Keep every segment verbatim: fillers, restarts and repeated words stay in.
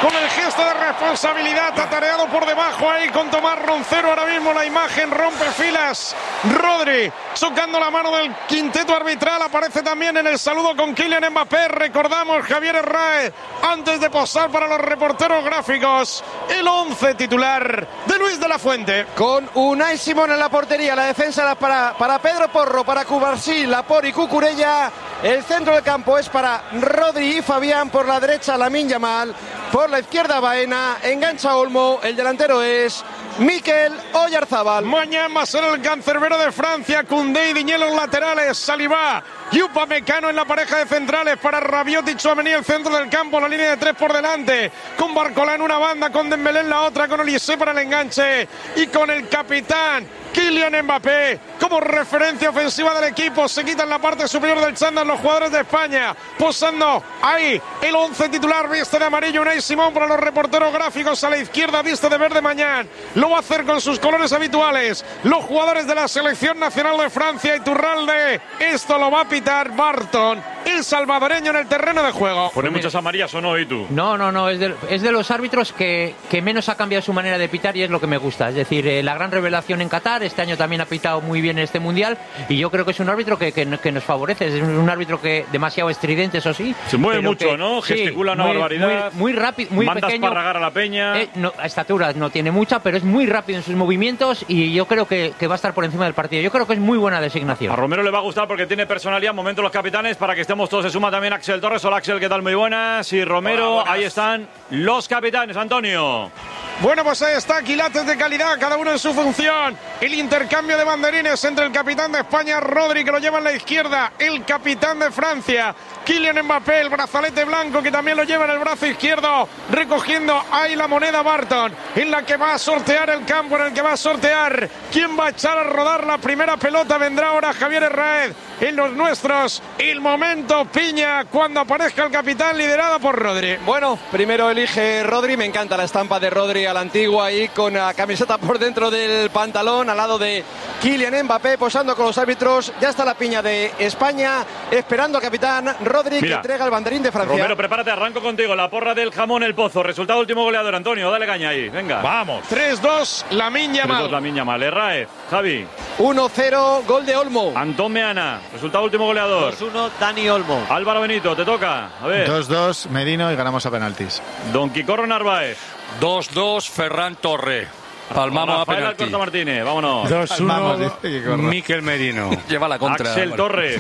con el gesto de responsabilidad, atareado por debajo ahí con Tomás Roncero. Ahora mismo la imagen rompe filas. Rodri chocando la mano del quinteto arbitral, aparece también en el saludo con Kylian Mbappé. Recordamos, Javier Herráez, antes de posar para los reporteros gráficos, el once titular de Luis de la Fuente. Con Unai Simón en la portería, la defensa para, para Pedro Porro, para Cubarsí, Laporte y Cucurella. El centro del campo es para Rodri y Fabián, por la derecha Lamine Yamal, por la izquierda Baena, engancha Olmo, el delantero es Mikel Oyarzábal. Mañana va a ser el cancerbero de Francia, Koundé y Digne los laterales, Saliba y Upamecano en la pareja de centrales para Rabiot y Tchouaméni el centro del campo, la línea de tres por delante, con Barcola en una banda, con Dembélé en la otra, con Olise para el enganche y con el capitán Kylian Mbappé como referencia ofensiva del equipo. Se quitan la parte superior del chándal los jugadores de España, posando ahí el once titular, viste de amarillo Unai Simón, para los reporteros gráficos a la izquierda, viste de verde mañana. Lo va a hacer con sus colores habituales los jugadores de la selección nacional de Francia. Iturralde, esto lo va a pitar Barton, el salvadoreño, en el terreno de juego. ¿Pone muchas amarillas o no, y tú? No, no, no, es de, es de los árbitros que, que menos ha cambiado su manera de pitar, y es lo que me gusta. Es decir, eh, la gran revelación en Qatar, este año también ha pitado muy bien este mundial, y yo creo que es un árbitro que, que, que nos favorece. Es un árbitro que demasiado estridente, eso sí. Se mueve mucho, que, ¿no? Sí, Gesticula una muy, barbaridad. Muy, muy rápido, muy Manda pequeño. esparragar a la peña. Eh, no, estatura no tiene mucha, pero es muy rápido en sus movimientos, y yo creo que, que va a estar por encima del partido. Yo creo que es muy buena designación. A Romero le va a gustar porque tiene personalidad. Momento los capitanes para que estemos todos. Se suma también Axel Torres. Hola, Axel, ¿qué tal? Muy buenas. Y Romero, Hola, ahí están los capitanes. Antonio. Bueno, pues ahí está, quilates de calidad, cada uno en su función. El intercambio de banderines entre el capitán de España, Rodri, que lo lleva en la izquierda, el capitán de Francia, Kylian Mbappé, el brazalete blanco, que también lo lleva en el brazo izquierdo, recogiendo ahí la moneda Barton, en la que va a sortear el campo, en el que va a sortear quién va a echar a rodar la primera pelota. Vendrá ahora Javier Herráez en los nuestros. El momento piña cuando aparezca el capitán, liderado por Rodri. Bueno, primero elige Rodri, me encanta la estampa de Rodri a la antigua, ahí con la camiseta por dentro del pantalón, al lado de Kylian Mbappé, posando con los árbitros. Ya está la piña de España, esperando al capitán Rodri. Mira, que entrega el banderín de Francia. Romero, prepárate, arranco contigo. La porra del jamón El Pozo. Resultado último goleador, Antonio, dale caña ahí, venga. Vamos. tres dos, Lamine Yamal. tres dos, Lamine Yamal. Herráez, Javi. uno cero, gol de Olmo. Antón Meana, resultado último goleador. dos uno, Dani Olmo. Álvaro Benito, te toca. A ver. dos dos, Merino, y ganamos a penaltis. Don Quicorro Narváez. dos dos, Ferran Torre. Palmamos a penalti. Alcorta Martínez, vámonos. dos uno, Mikel Merino. Lleva la contra. Axel Álvaro. Torres.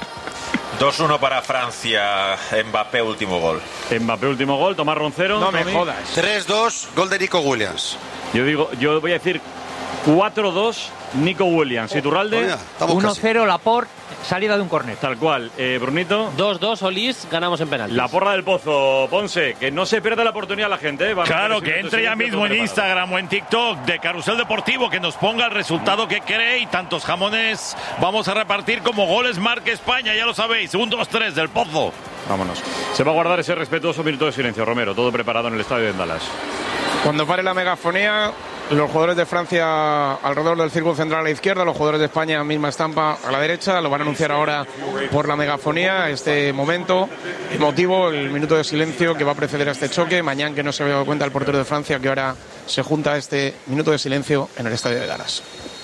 dos uno para Francia, Mbappé último gol. Mbappé último gol, Tomás Roncero. No me Tommy. jodas. tres dos, gol de Nico Williams. Yo digo, yo voy a decir cuatro dos, Nico Williams. Iturralde. uno cero, Laporte, salida de un córner. Tal cual. Eh, Brunito. dos dos, Olís, ganamos en penaltis. La porra del Pozo, Ponce, que no se pierda la oportunidad la gente. ¿eh? Claro, que entre ya mismo en Instagram o en TikTok de Carrusel Deportivo, que nos ponga el resultado que cree, y tantos jamones vamos a repartir como goles marque España, ya lo sabéis. Un dos tres del Pozo. Vámonos. Se va a guardar ese respetuoso minuto de silencio, Romero. Todo preparado en el estadio de Dallas. Cuando pare la megafonía, los jugadores de Francia alrededor del círculo central a la izquierda, los jugadores de España, misma estampa, a la derecha. Lo van a anunciar ahora por la megafonía, este momento emotivo, el minuto de silencio que va a preceder a este choque. Mañana, que no se había dado cuenta el portero de Francia, que ahora se junta a este minuto de silencio en el estadio de Dallas.